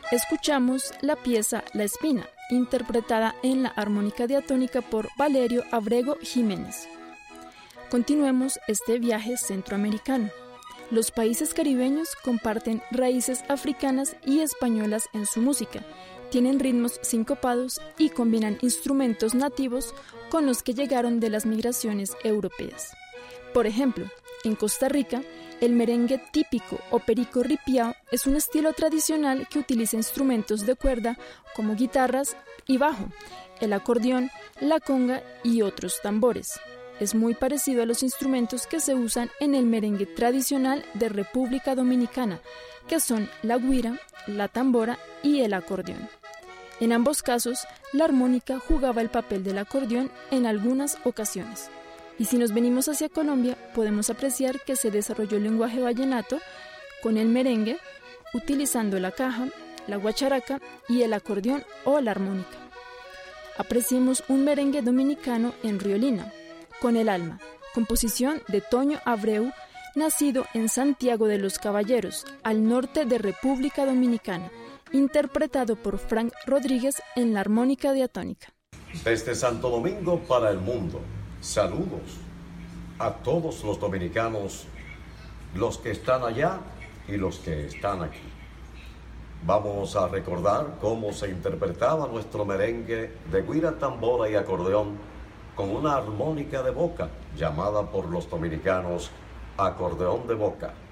Escuchamos la pieza La Espina, interpretada en la armónica diatónica por Valerio Abrego Jiménez. Continuemos este viaje centroamericano. Los países caribeños comparten raíces africanas y españolas en su música, tienen ritmos sincopados y combinan instrumentos nativos con los que llegaron de las migraciones europeas. Por ejemplo, en Costa Rica, el merengue típico o perico ripiao es un estilo tradicional que utiliza instrumentos de cuerda como guitarras y bajo, el acordeón, la conga y otros tambores. Es muy parecido a los instrumentos que se usan en el merengue tradicional de República Dominicana, que son la güira, la tambora y el acordeón. En ambos casos, la armónica jugaba el papel del acordeón en algunas ocasiones. Y si nos venimos hacia Colombia, podemos apreciar que se desarrolló el lenguaje vallenato con el merengue, utilizando la caja, la guacharaca y el acordeón o la armónica. Apreciemos un merengue dominicano en Riolina, con el alma, composición de Toño Abreu, nacido en Santiago de los Caballeros, al norte de República Dominicana, interpretado por Frank Rodríguez en la armónica diatónica. Desde Santo Domingo para el mundo. Saludos a todos los dominicanos, los que están allá y los que están aquí. Vamos a recordar cómo se interpretaba nuestro merengue de güira, tambora y acordeón con una armónica de boca, llamada por los dominicanos acordeón de boca.